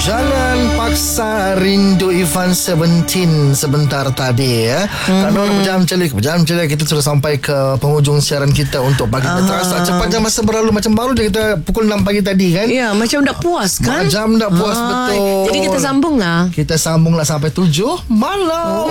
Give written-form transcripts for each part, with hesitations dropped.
Jangan paksa rindu Ivan 17 sebentar tadi ya. Kerana berjam celik kita sudah sampai ke penghujung siaran kita untuk pagi. Terasa cepatnya masa berlalu macam baru je kita pukul 6 pagi tadi kan. Ya, macam dah puas kan? Macam dah puas betul. Jadi kita sambung lah. Kita sambunglah sampai 7 malam.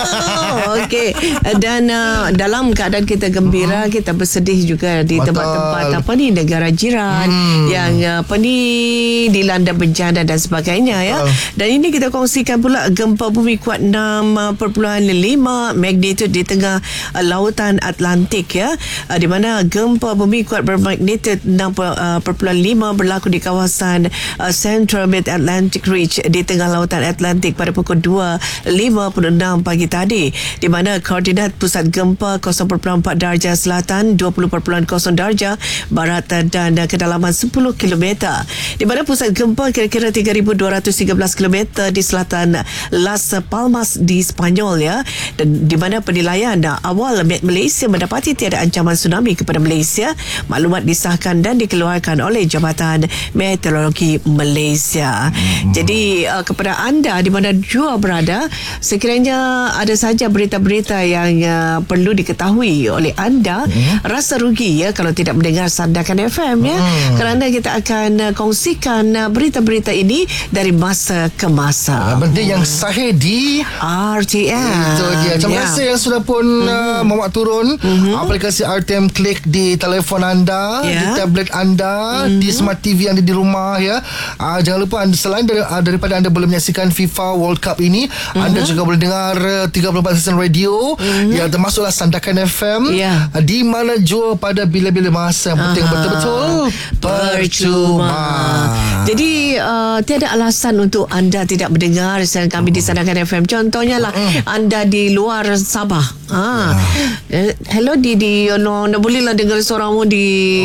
Okey. Dan dalam keadaan kita gembira, kita bersedih juga di tempat-tempat negara jiran yang dilanda bencana dan sebagainya ya. Dan ini kita kongsikan pula gempa bumi kuat 6.5 magnitude di tengah lautan Atlantik ya. Di mana gempa bumi kuat bermagnitude 6.5 berlaku di kawasan Central Mid Atlantic Ridge di tengah lautan Atlantik pada pukul 2.56 pagi tadi, di mana koordinat pusat gempa 0.4 darjah selatan, 20.0 darjah barat dan kedalaman 10 km. Di mana pusat gempa kira-kira 3,213 km di selatan Las Palmas di Spanyol ya. Dan di mana penilaian awal Malaysia mendapati tiada ancaman tsunami kepada Malaysia. Maklumat disahkan dan dikeluarkan oleh Jabatan Meteorologi Malaysia. Jadi kepada anda di mana jua berada, sekiranya ada saja berita-berita yang perlu diketahui oleh anda, rasa rugi ya kalau tidak mendengar Sandakan FM ya. Kerana kita akan kongsikan berita-berita ini dari masa ke masa. Benda yang sahih di RTM. Itu dia. Terima kasih yang sudah pun memuat turun aplikasi RTM Click di telefon anda, di tablet anda, di smart TV anda di rumah ya. Jangan lupa anda, selain daripada anda boleh menyaksikan FIFA World Cup ini, anda juga boleh dengar 34 stesen radio yang termasuklah Sandakan FM di mana jua pada bila-bila masa. Yang penting betul-betul percuma. Jadi tiada alasan untuk anda tidak mendengar siaran kami di Sandakan FM. Contohnya lah anda di luar Sabah. Hello Didi, boleh lah dengar suaramu di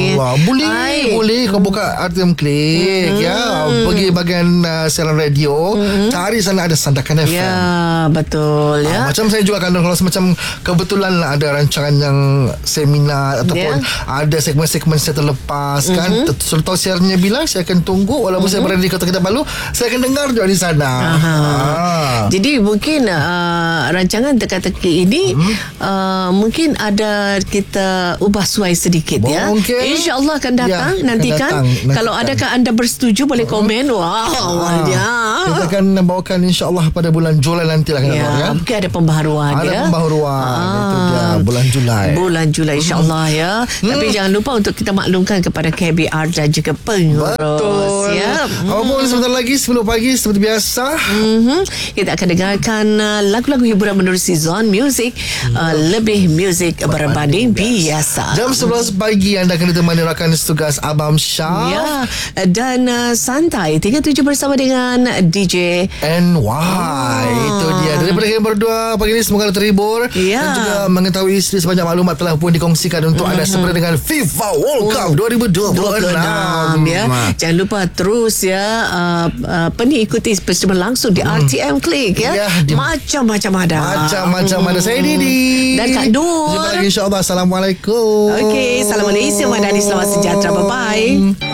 boleh kau buka RTM Click ya, pergi bahagian siaran radio, cari sana ada Sandakan FM. Ya, betul ya. Macam saya juga kalau semacam kebetulan lah ada rancangan yang seminar ataupun ada segmen-segmen saya terlepas kan, sudah tahu siarannya bila, saya akan tunggu walaupun saya berada di Kota Kinabalu, saya akan dengar juga di sana. Jadi mungkin rancangan teka-teki ini mungkin ada kita ubah suai sedikit ya. InsyaAllah akan datang nantikan. Kalau adakah anda bersetuju boleh komen. Kita akan bawakan insyaAllah pada bulan Julai nanti lah ya. Mungkin ada pembaharuan itu dia bulan Julai insyaAllah ya. Tapi jangan lupa untuk kita maklumkan kepada KBR dan juga pengurus ya. Apapun sebentar lagi 10 pagi seperti biasa kita akan dengarkan lagu-lagu hiburan menerusi Zone Music. Lebih muzik berbanding biasa. Jam 11 pagi anda akan ditemani rakan setugas Abam Syah dan Santai 37 bersama dengan DJ NY. Itu dia. Daripada kami berdua pagi ini semoga anda terhibur dan juga mengetahui sebanyak maklumat telah pun dikongsikan untuk anda sempena dengan FIFA World Cup 2026 ya. Jangan lupa terus ya ikuti persiapan langsung di RTM Click ya. Macam-macam ada. Saya Didi dan Kak Nur. Jumpa lagi insyaAllah. Assalamualaikum. Salam Malaysia, Madani, selamat sejahtera. Bye-bye.